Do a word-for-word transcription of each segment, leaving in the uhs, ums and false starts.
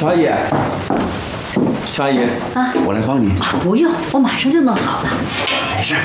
曲阿姨，曲阿姨啊， 我来帮你。 啊，不用，我马上就弄好了。 没事。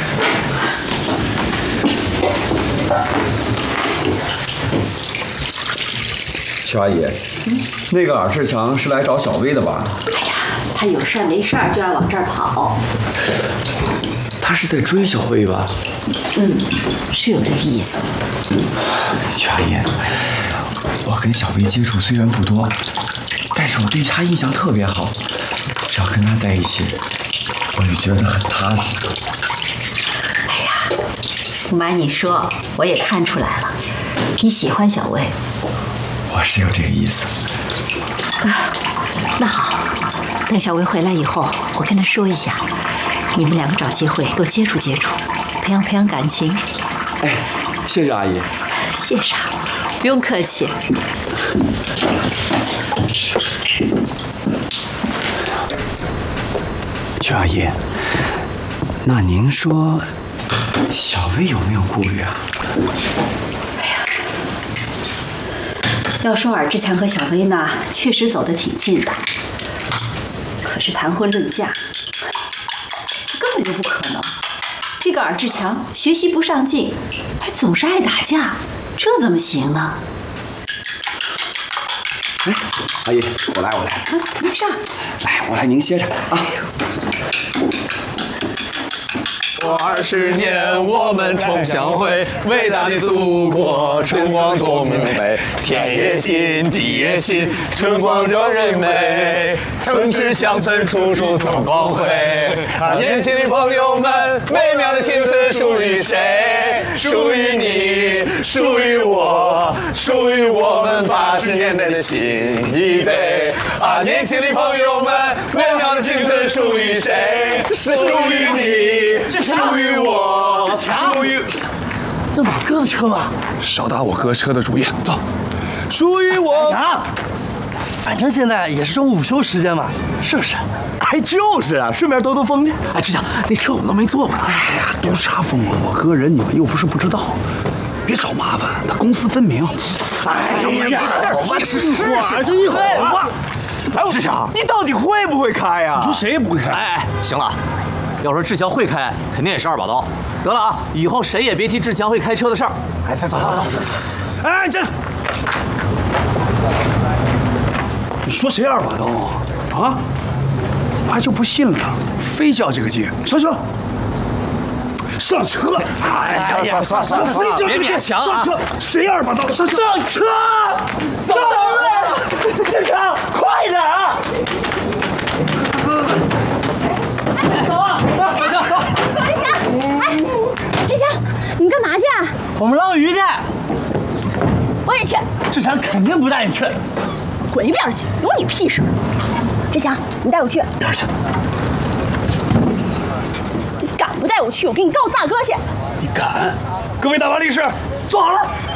曲阿姨，嗯，那个尔志强是来找小薇的吧？ 哎呀，他有事儿没事儿就爱往这儿跑。 他是在追小薇吧？ 嗯，是有这个意思。 曲阿姨，我跟小薇接触虽然不多，但是我对她印象特别好。只要跟她在一起，我就觉得很踏实。 哎呀，不瞒你说，我也看出来了，你喜欢小薇。 我是有这个意思。 啊，那好，等小薇回来以后，我跟她说一下，你们两个找机会多接触接触，培养培养感情。 哎，谢谢阿姨。 谢啥？不用客气。 曲阿姨，那您说，小薇有没有顾虑啊？ 要说尔志强和小薇呢，确实走得挺近的，可是谈婚论嫁，根本就不可能。这个尔志强学习不上进，还总是爱打架，这怎么行呢？ 哎，阿姨，我来，我来。 啊，没事。 来，我来，您歇着啊。 过二十年，我们重相会，伟大的祖国，春光多明媚，天也新，地也新，春光惹人美，城市乡村处处增光辉。啊，年轻的朋友们，美妙的青春属于谁？属于你，属于我，属于我们八十年代的新一辈。啊，年轻的朋友们，美妙的青春属于谁？属于你。属于我，属于那我哥的车嘛， 少打我哥车的主意。走， 属于我。啊，反正现在也是中午午休时间嘛，是不是？哎，就是啊，顺便兜兜风去。哎，志强，那车我们都没坐过呢。哎呀，兜啥风啊？我哥人你们又不是不知道，别找麻烦，他公私分明。哎呀，没事，是是是，这一会儿。哎，志强，你到底会不会开呀？ 你说谁也不会开？ 哎，行了。要说志强会开，肯定也是二把刀。得了啊，以后谁也别提志强会开车的事儿。 哎，走走走走。哎，这，你说谁二把刀啊？我还就不信了，非较这个劲。上车，上车！ 哎呀，算算了， 非较这个劲， 上车！谁二把刀？上车！上车！走了！志强，快点啊！走啊！志强，走！ 志强，哎，志强，你干嘛去啊？ 我们捞鱼去。 我也去。 志强肯定不带你去。 滚一边去，有你屁事！志强，你带我去。 边去。 你敢不带我去，我给你告大哥去。 你敢？各位大巴力士，坐好了。